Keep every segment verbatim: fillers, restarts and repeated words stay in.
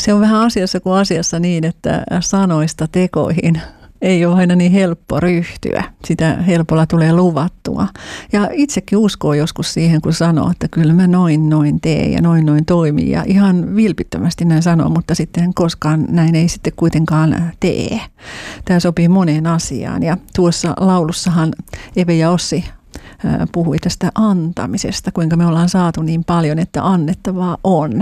Se on vähän asiassa kuin asiassa niin, että sanoista tekoihin ei ole aina niin helppo ryhtyä. Sitä helpolla tulee luvattua. Ja itsekin uskoo joskus siihen, kun sanoo, että kyllä mä noin noin teen ja noin noin toimii. Ja ihan vilpittömästi näin sanoo, mutta sitten koskaan näin ei sitten kuitenkaan tee. Tämä sopii moneen asiaan. Ja tuossa laulussahan Eve ja Ossi puhui tästä antamisesta, kuinka me ollaan saatu niin paljon, että annettavaa on.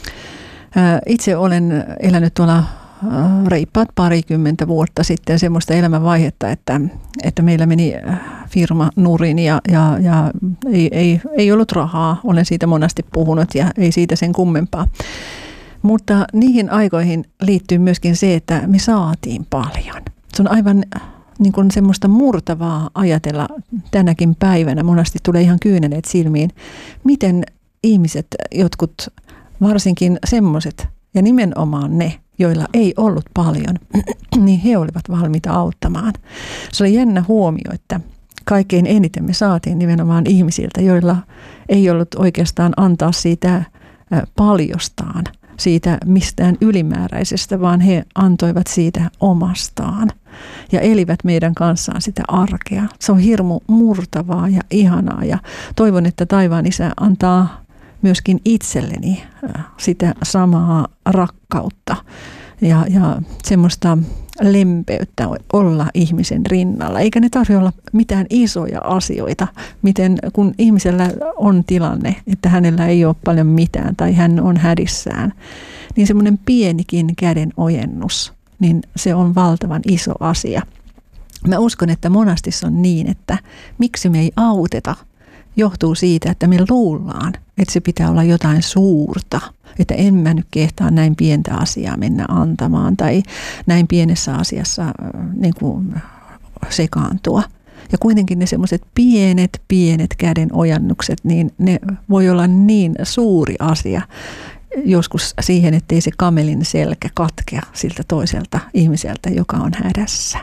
Itse olen elänyt tuolla reippaat parikymmentä vuotta sitten semmoista elämänvaihetta, että, että meillä meni firma nurin ja, ja, ja ei, ei, ei ollut rahaa. Olen siitä monesti puhunut ja ei siitä sen kummempaa. Mutta niihin aikoihin liittyy myöskin se, että me saatiin paljon. Se on aivan niin kuin semmoista murtavaa ajatella tänäkin päivänä. Monesti tulee ihan kyyneleet silmiin, miten ihmiset, jotkut varsinkin semmoiset ja nimenomaan ne, joilla ei ollut paljon, niin he olivat valmiita auttamaan. Se oli jännä huomio, että kaikkein eniten me saatiin nimenomaan ihmisiltä, joilla ei ollut oikeastaan antaa siitä paljostaan, siitä mistään ylimääräisestä, vaan he antoivat siitä omastaan ja elivät meidän kanssaan sitä arkea. Se on hirmu murtavaa ja ihanaa ja toivon, että taivaan Isä antaa myöskin itselleni sitä samaa rakkautta ja, ja semmoista lempeyttä olla ihmisen rinnalla. Eikä ne tarvitse olla mitään isoja asioita, miten kun ihmisellä on tilanne, että hänellä ei ole paljon mitään tai hän on hädissään, niin semmoinen pienikin käden ojennus, niin se on valtavan iso asia. Mä uskon, että monasti se on niin, että miksi me ei auteta, johtuu siitä, että me luullaan, että se pitää olla jotain suurta, että en mä nyt kehtaa näin pientä asiaa mennä antamaan tai näin pienessä asiassa niin kuin sekaantua. Ja kuitenkin ne semmoiset pienet, pienet käden ojannukset, niin ne voi olla niin suuri asia joskus siihen, ettei se kamelin selkä katkea siltä toiselta ihmiseltä, joka on hädässä.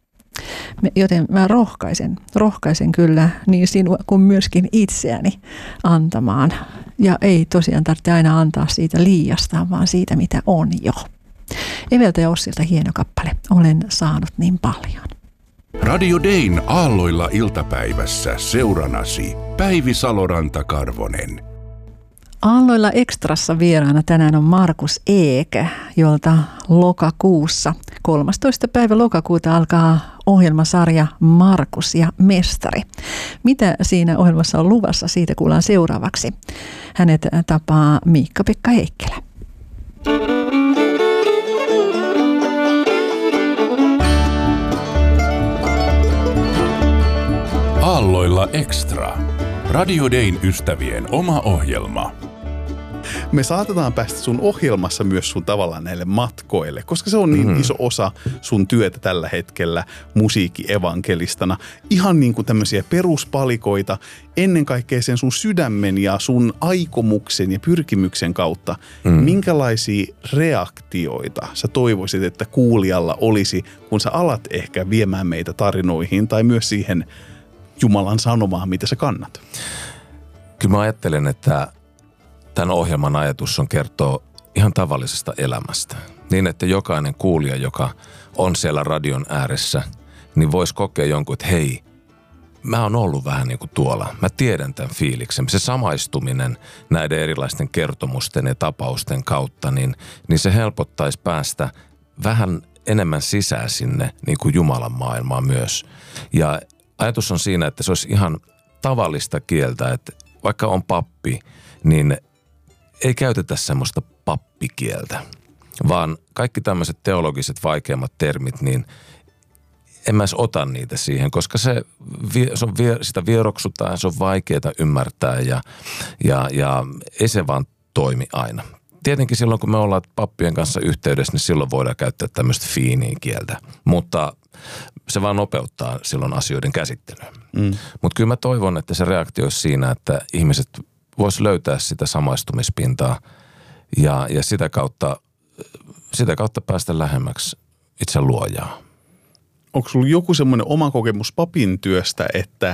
Joten mä rohkaisen, rohkaisen kyllä niin sinua kuin myöskin itseäni antamaan. Ja ei tosiaan tarvitse aina antaa siitä liiasta, vaan siitä mitä on jo. Eveltä ja Ossilta hieno kappale. Olen saanut niin paljon. Radio Dayn aalloilla iltapäivässä seuranasi Päivi Saloranta-Karvonen. Aalloilla Ekstrassa vieraana tänään on Markus Eek, jolta lokakuussa, kolmastoista päivä lokakuuta alkaa ohjelmasarja Markus ja Mestari. Mitä siinä ohjelmassa on luvassa, siitä kuullaan seuraavaksi. Hänet tapaa Miikka-Pekka Heikkilä. Aalloilla Extra. Radio Dayn ystävien oma ohjelma. Me saatetaan päästä sun ohjelmassa myös sun tavallaan näille matkoille, koska se on niin mm. iso osa sun työtä tällä hetkellä musiikkievankelistana. Ihan niin kuin tämmöisiä peruspalikoita ennen kaikkea sen sun sydämen ja sun aikomuksen ja pyrkimyksen kautta. Mm. Minkälaisia reaktioita sä toivoisit, että kuulijalla olisi, kun sä alat ehkä viemään meitä tarinoihin tai myös siihen Jumalan sanomaan, mitä sä kannat? Kyllä mä ajattelen, että tämän ohjelman ajatus on kertoa ihan tavallisesta elämästä. Niin, että jokainen kuulija, joka on siellä radion ääressä, niin voisi kokea jonkun, että hei, mä oon ollut vähän niin kuin tuolla. Mä tiedän tämän fiiliksen. Se samaistuminen näiden erilaisten kertomusten ja tapausten kautta, niin, niin se helpottaisi päästä vähän enemmän sisään sinne niin kuin Jumalan maailmaan myös. Ja ajatus on siinä, että se olisi ihan tavallista kieltä, että vaikka on pappi, niin ei käytetä semmoista pappikieltä, vaan kaikki tämmöiset teologiset vaikeammat termit, niin en mä edes ota niitä siihen, koska se, se on, sitä vieroksutaan, se on vaikeaa ymmärtää ja, ja, ja ei se vaan toimi aina. Tietenkin silloin, kun me ollaan pappien kanssa yhteydessä, niin silloin voidaan käyttää tämmöistä fiiniä kieltä, mutta se vaan nopeuttaa silloin asioiden käsittelyä. Mm. Mutta kyllä mä toivon, että se reaktio olisi siinä, että ihmiset vois löytää sitä samaistumispintaa ja, ja sitä, kautta, sitä kautta päästä lähemmäksi itse luojaa. Onko sulla joku semmoinen oma kokemus papin työstä, että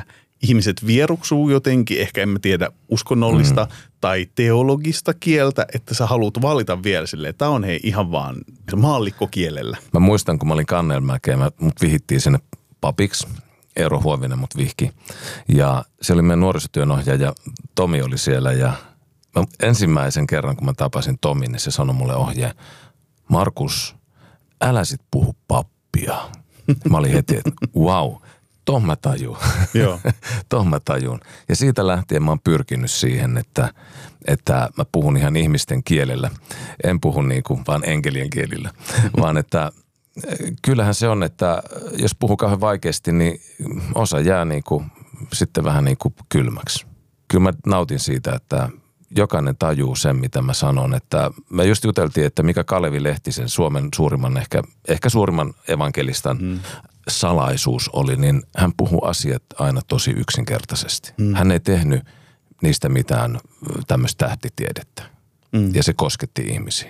ihmiset vieruksuu jotenkin, ehkä en mä tiedä uskonnollista mm. tai teologista kieltä, että sä haluat valita vielä silleen, että tää on hei ihan vaan maallikkokielellä. Mä muistan, kun mä olin Kannelmäkeä, mut vihittiin sinne papiksi. Eero Huovinen mut vihki. Ja se oli meidän nuorisotyönohjaaja, Tomi oli siellä ja mä ensimmäisen kerran, kun mä tapasin Tomin, niin se sanoi mulle ohjeen, Markus, älä sit puhu pappia. Mä olin heti, että wow, toh mä tajun. Joo. toh mä tajun. Ja siitä lähtien mä oon pyrkinyt siihen, että, että mä puhun ihan ihmisten kielellä. En puhu niinku vaan enkelien kielillä, vaan että kyllähän se on, että jos puhuu kauhean vaikeasti, niin osa jää niinku sitten vähän niinku kylmäksi. Kyllä mä nautin siitä, että jokainen tajuu sen, mitä mä sanon. Että me just juteltiin, että mikä Kalevi Lehtisen, Suomen suurimman, ehkä, ehkä suurimman evankelistan hmm. salaisuus oli, niin hän puhuu asiat aina tosi yksinkertaisesti. Hmm. Hän ei tehnyt niistä mitään tämmöistä tähtitiedettä. Hmm. Ja se kosketti ihmisiä.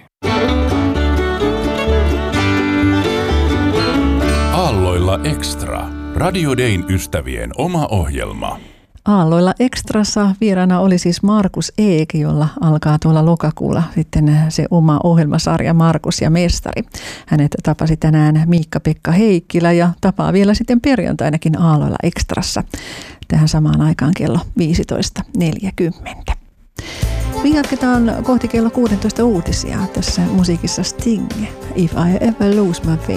Aalloilla Extra. Radio Dayn ystävien oma ohjelma. Aalloilla Extrassa vieraana oli siis Markus Eek, jolla alkaa tuolla lokakuulla sitten se oma ohjelmasarja Markus ja Mestari. Hänet tapasi tänään Miikka-Pekka Heikkilä ja tapaa vielä sitten perjantainakin Aalloilla Extrassa tähän samaan aikaan kello viisitoista neljäkymmentä. Me jatketaan kohti kello kuusitoista uutisia tässä musiikissa Sting, If I Ever Lose My Faith.